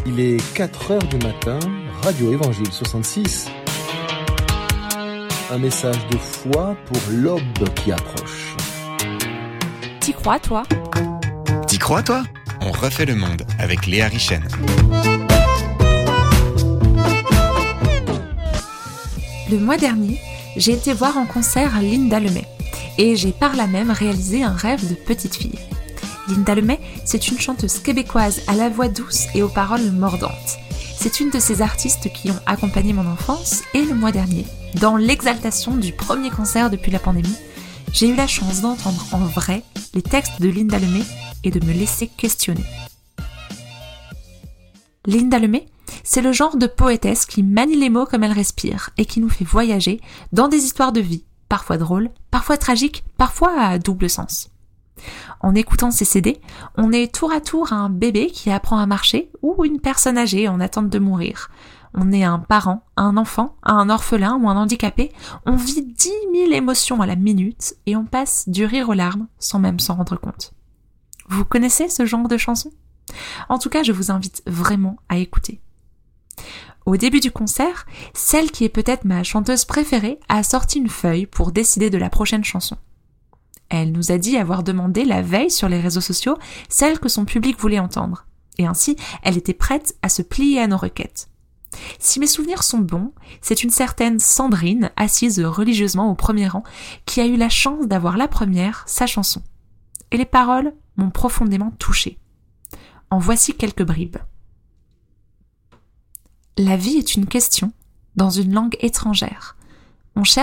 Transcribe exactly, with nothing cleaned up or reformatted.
Il est quatre heures du matin, Radio Évangile soixante-six. Un message de foi pour l'aube qui approche. T'y crois, toi ? T'y crois, toi ? On refait le monde avec Léa Richen. Le mois dernier, j'ai été voir en concert Linda Lemay et j'ai par là même réalisé un rêve de petite fille. Linda Lemay, c'est une chanteuse québécoise à la voix douce et aux paroles mordantes. C'est une de ces artistes qui ont accompagné mon enfance et le mois dernier, dans l'exaltation du premier concert depuis la pandémie, j'ai eu la chance d'entendre en vrai les textes de Linda Lemay et de me laisser questionner. Linda Lemay, c'est le genre de poétesse qui manie les mots comme elle respire et qui nous fait voyager dans des histoires de vie, parfois drôles, parfois tragiques, parfois à double sens. En écoutant ces C D, on est tour à tour un bébé qui apprend à marcher ou une personne âgée en attente de mourir. On est un parent, un enfant, un orphelin ou un handicapé. On vit dix mille émotions à la minute et on passe du rire aux larmes sans même s'en rendre compte. Vous connaissez ce genre de chanson ? En tout cas, je vous invite vraiment à écouter. Au début du concert, celle qui est peut-être ma chanteuse préférée a sorti une feuille pour décider de la prochaine chanson. Elle nous a dit avoir demandé la veille sur les réseaux sociaux celle que son public voulait entendre. Et ainsi, elle était prête à se plier à nos requêtes. Si mes souvenirs sont bons, c'est une certaine Sandrine, assise religieusement au premier rang, qui a eu la chance d'avoir la première, sa chanson. Et les paroles m'ont profondément touchée. En voici quelques bribes. La vie est une question dans une langue étrangère. On cherche